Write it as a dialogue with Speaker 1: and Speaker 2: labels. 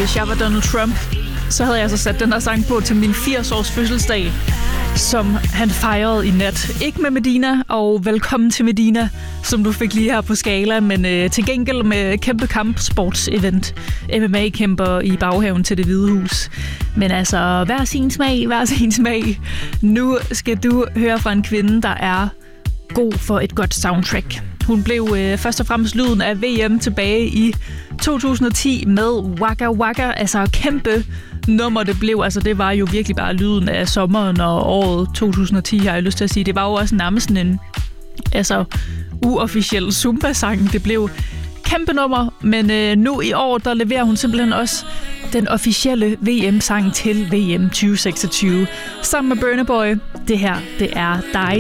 Speaker 1: hvis jeg var Donald Trump, så havde jeg så sat den her sang på til min 80-års fødselsdag, som han fejrede i nat. Ikke med Medina, og velkommen til Medina, som du fik lige her på Skala, men til gengæld med kæmpe kampsportsevent. MMA-kæmper i baghaven til Det Hvide Hus. Men altså, hver sin smag. Nu skal du høre fra en kvinde, der er god for et godt soundtrack. Hun blev først og fremmest lyden af VM tilbage i 2010 med Waka Waka, altså kæmpe nummer det blev. Altså det var jo virkelig bare lyden af sommeren og året 2010, har jeg lyst til at sige. Det var jo også nærmest en uofficiel Zumba-sang. Det blev kæmpe nummer, men nu i år, der leverer hun simpelthen også den officielle VM-sang til VM 2026. Sammen med Burna Boy. Det her, det er Die